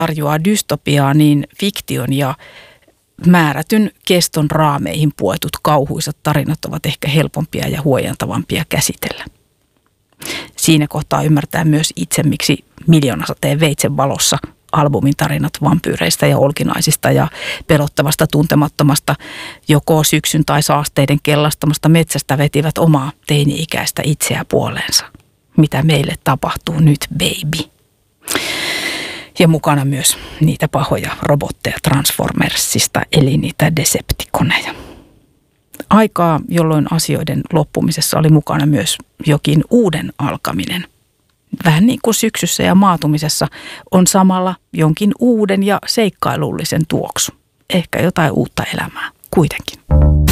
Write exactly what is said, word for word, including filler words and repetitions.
tarjoaa dystopiaa, niin fiktion ja määrätyn keston raameihin puetut kauhuisat tarinat ovat ehkä helpompia ja huojentavampia käsitellä. Siinä kohtaa ymmärtää myös itse, miksi Miljoonasateen veitsen valossa albumin tarinat vampyyreistä ja olkinaisista ja pelottavasta tuntemattomasta joko syksyn tai saasteiden kellastamasta metsästä vetivät omaa teini-ikäistä itseä puoleensa. Mitä meille tapahtuu nyt, baby? Ja mukana myös niitä pahoja robotteja Transformersista, eli niitä Decepticoneja. Aikaa, jolloin asioiden loppumisessa oli mukana myös jokin uuden alkaminen. Vähän niin kuin syksyssä ja maatumisessa on samalla jonkin uuden ja seikkailullisen tuoksu. Ehkä jotain uutta elämää kuitenkin.